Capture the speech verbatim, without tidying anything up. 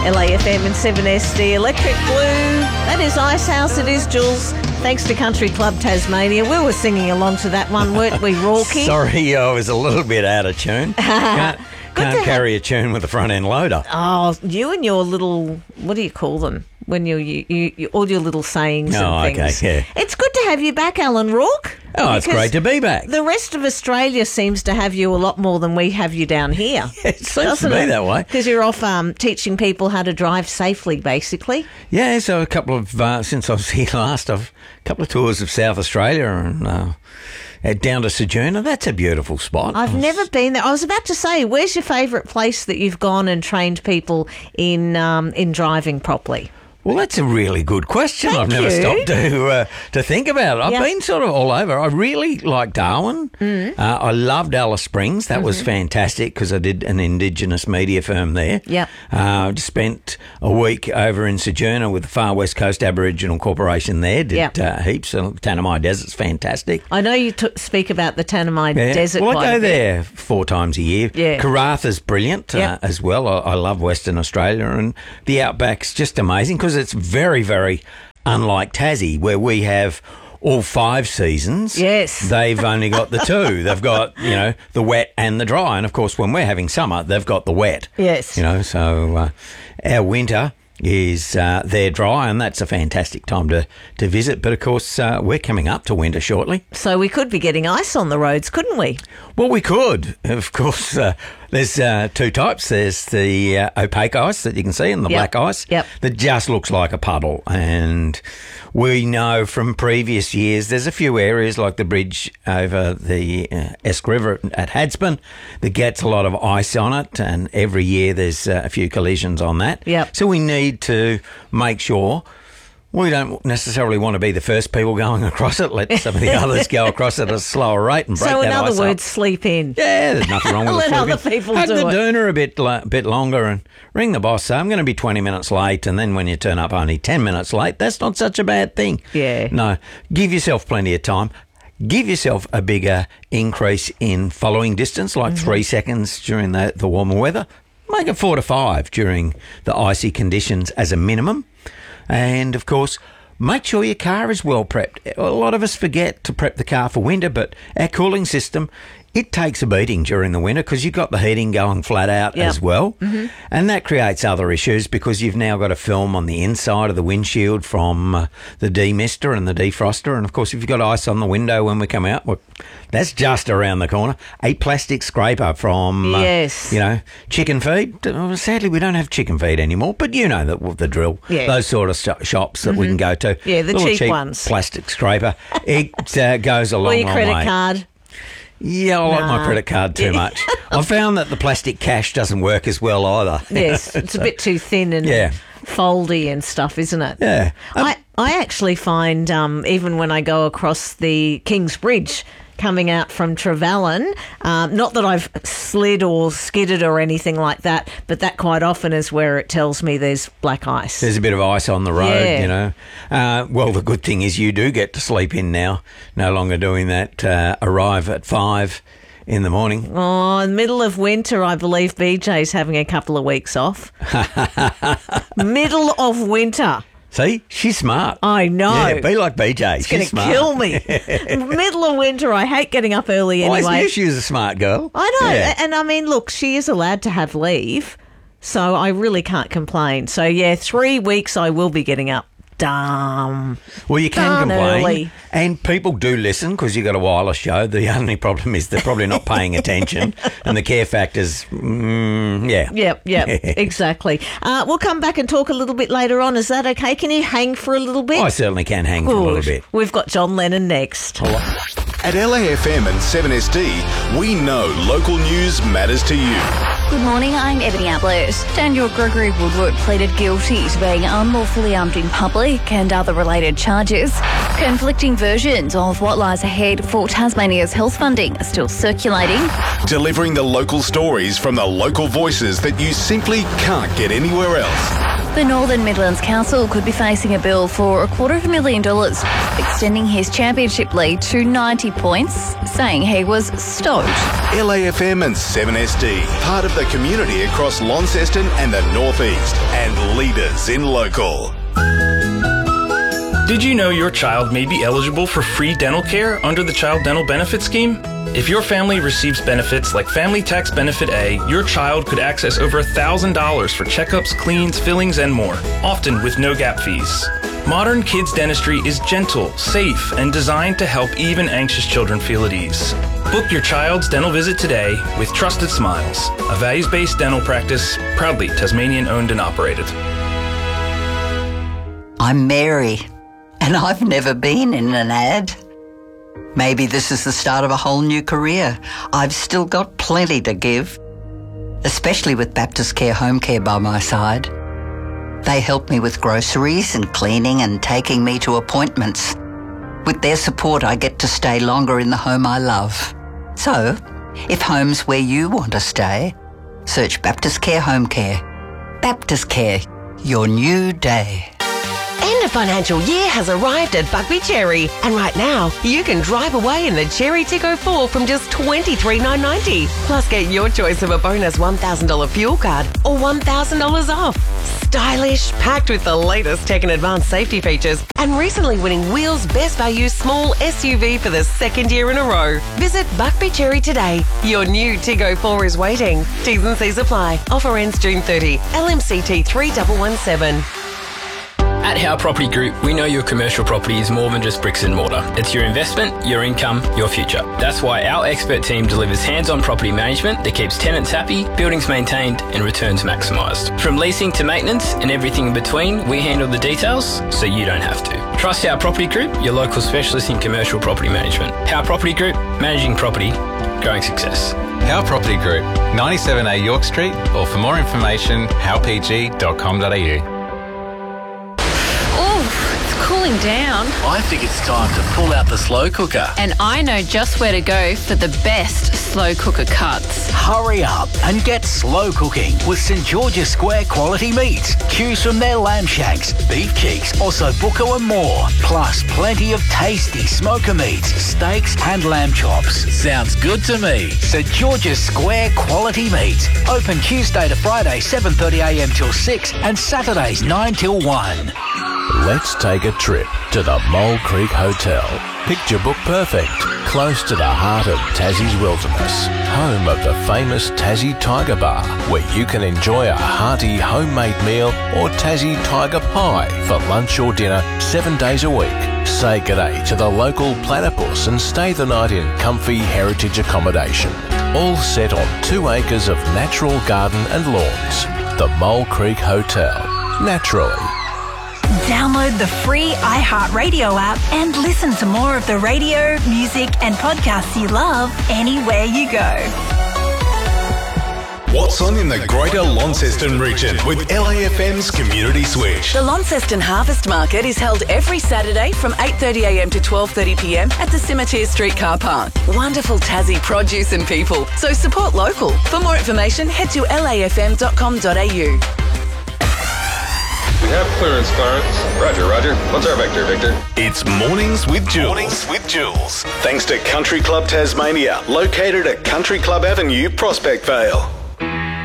L A F M and seven S D Electric Blue. That is Icehouse. It is Jules. Thanks to Country Club Tasmania. We were singing along to that one, weren't we, Rorky? Sorry, I was a little bit out of tune. Can't, can't carry have... a tune with a front end loader. Oh, you and your little, what do you call them? When you, you, you, you all your little sayings oh, and things. Okay, yeah. It's good to have you back, Alan Rourke. Oh, it's great to be back. The rest of Australia seems to have you a lot more than we have you down here. It seems to be it? that way. Because you're off um, teaching people how to drive safely, basically. Yeah, so a couple of, uh, since I was here last, I've a couple of tours of South Australia and uh, down to Sojourner. That's a beautiful spot. I've was... never been there. I was about to say, where's your favourite place that you've gone and trained people in um, in driving properly? Well, that's a really good question. Thank I've never you. stopped to uh, to think about it. I've yep. been sort of all over. I really like Darwin. Mm. Uh, I loved Alice Springs. That mm-hmm. was fantastic because I did an Indigenous media firm there. Yep. Uh, spent a week over in Sojourner with the Far West Coast Aboriginal Corporation there. Did yep. uh, heaps. Uh, Tanami Desert's fantastic. I know you t- speak about the Tanami yeah. Desert Well, quite I go a bit. there four times a year. Yeah. Karatha's brilliant yep. uh, as well. I, I love Western Australia, and the Outback's just amazing because it's very, very unlike Tassie, where we have all five seasons. Yes. They've only got the two. They've got, you know, the wet and the dry. And, of course, when we're having summer, they've got the wet. Yes. You know, so uh, our winter is uh, they're dry, and that's a fantastic time to, to visit. But, of course, uh, we're coming up to winter shortly. So we could be getting ice on the roads, couldn't we? Well, we could. Of course, uh, there's uh, two types. There's the uh, opaque ice that you can see and the yep. black ice yep. that just looks like a puddle. And we know from previous years there's a few areas like the bridge over the uh, Esk River at Hadspen that gets a lot of ice on it, and every year there's uh, a few collisions on that. Yep. So we need to make sure we don't necessarily want to be the first people going across it. Let some of the others go across at a slower rate and break so that in other ice words, up. sleep in. Yeah, there's nothing wrong with Let sleeping. other people Hug do the it. doona a bit, uh, bit longer and ring the boss. Say, I'm going to be twenty minutes late, and then when you turn up only ten minutes late, that's not such a bad thing. Yeah. No, give yourself plenty of time. Give yourself a bigger increase in following distance, like mm-hmm. three seconds during the, the warmer weather. Make it four to five during the icy conditions as a minimum. And, of course, make sure your car is well prepped. A lot of us forget to prep the car for winter, but our cooling system, it takes a beating during the winter because you've got the heating going flat out yep. as well. Mm-hmm. And that creates other issues because you've now got a film on the inside of the windshield from uh, the demister and the defroster. And, of course, if you've got ice on the window when we come out, well, that's just around the corner. A plastic scraper from, yes. uh, you know, chicken feed. Uh, sadly, we don't have chicken feed anymore, but you know the, the drill. Yeah. Those sort of sh- shops that mm-hmm. we can go to. Yeah, the Little cheap, cheap ones. Plastic scraper. It uh, goes a long, or your long credit way. card. Yeah, I like nah. my credit card too yeah. much. I found that the plastic cash doesn't work as well either. Yes, it's a bit too thin and yeah. foldy and stuff, isn't it? Yeah. Um, I, I actually find, um, even when I go across the King's Bridge coming out from Trevellyn, um, not that I've slid or skidded or anything like that, but that quite often is where it tells me there's black ice. There's a bit of ice on the road, yeah. you know. Uh, well, the good thing is you do get to sleep in now, no longer doing that uh, arrive at five in the morning. Oh, in the middle of winter, I believe B J's having a couple of weeks off. Middle of winter. See, she's smart. I know. Yeah, be like B J. It's she's going to kill me. Middle of winter, I hate getting up early anyway. I always knew she was a smart girl. I know. Yeah. And I mean, look, she is allowed to have leave, so I really can't complain. So, yeah, three weeks I will be getting up. Dumb. Well, you can Darn complain, early. and people do listen because you've got a wireless show. The only problem is they're probably not paying attention, and the care factors, mm, yeah. Yep, yep, exactly. Uh, we'll come back and talk a little bit later on. Is that okay? Can you hang for a little bit? I certainly can hang for a little bit. We've got John Lennon next. At L A F M and seven S D, we know local news matters to you. Good morning, I'm Ebony Ablett. Daniel Gregory Woodward pleaded guilty to being unlawfully armed in public and other related charges. Conflicting versions of what lies ahead for Tasmania's health funding are still circulating. Delivering the local stories from the local voices that you simply can't get anywhere else. The Northern Midlands Council could be facing a bill for a quarter of a million dollars, extending his championship lead to ninety points, saying he was stoked. L A F M and seven S D, part of the community across Launceston and the North East, and leaders in local. Did you know your child may be eligible for free dental care under the Child Dental Benefit Scheme? If your family receives benefits like Family Tax Benefit A, your child could access over one thousand dollars for checkups, cleans, fillings, and more, often with no gap fees. Modern Kids Dentistry is gentle, safe, and designed to help even anxious children feel at ease. Book your child's dental visit today with Trusted Smiles, a values-based dental practice proudly Tasmanian-owned and operated. I'm Mary, and I've never been in an ad. Maybe this is the start of a whole new career. I've still got plenty to give, especially with Baptist Care Home Care by my side. They help me with groceries and cleaning and taking me to appointments. With their support, I get to stay longer in the home I love. So, if home's where you want to stay, search Baptist Care Home Care. Baptist Care, your new day. End of financial year has arrived at Buckby Cherry, and right now you can drive away in the Cherry Tiggo four from just twenty-three thousand nine hundred ninety dollars. Plus get your choice of a bonus one thousand dollars fuel card or one thousand dollars off. Stylish, packed with the latest tech and advanced safety features, and recently winning Wheel's Best Value Small S U V for the second year in a row. Visit Buckby Cherry today. Your new Tiggo four is waiting. T's and C's apply. Offer ends June thirtieth. L M C T three one one seven. At Howe Property Group, we know your commercial property is more than just bricks and mortar. It's your investment, your income, your future. That's why our expert team delivers hands-on property management that keeps tenants happy, buildings maintained, and returns maximised. From leasing to maintenance and everything in between, we handle the details so you don't have to. Trust Howe Property Group, your local specialist in commercial property management. Howe Property Group, managing property, growing success. Howe Property Group, ninety-seven A York Street, or for more information, howe p g dot com dot a u. Cooling down. I think it's time to pull out the slow cooker. And I know just where to go for the best slow cooker cuts. Hurry up and get slow cooking with St George's Square quality meats. Choose from their lamb shanks, beef cheeks, ossobuco and more. Plus plenty of tasty smoker meats, steaks and lamb chops. Sounds good to me. St George's Square quality meats. Open Tuesday to Friday seven thirty a m till six and Saturdays nine till one. Let's take a trip to the Mole Creek Hotel. Picture book perfect, close to the heart of Tassie's wilderness, home of the famous Tassie Tiger Bar, where you can enjoy a hearty homemade meal or Tassie Tiger Pie for lunch or dinner seven days a week. Say g'day to the local platypus and stay the night in comfy heritage accommodation, all set on two acres of natural garden and lawns. The Mole Creek Hotel, naturally. Download the free iHeartRadio app and listen to more of the radio, music and podcasts you love anywhere you go. What's on in the Greater Launceston region with L A F M's Community Switch. The Launceston Harvest Market is held every Saturday from eight thirty a m to twelve thirty p m at the Cemetery Street Car Park. Wonderful Tassie produce and people, so support local. For more information, head to l a f m dot com dot a u. We have clearance, Clarence. Roger, Roger. What's our vector, Victor? It's Mornings with Jules. Mornings with Jules. Thanks to Country Club Tasmania, located at Country Club Avenue, Prospect Vale.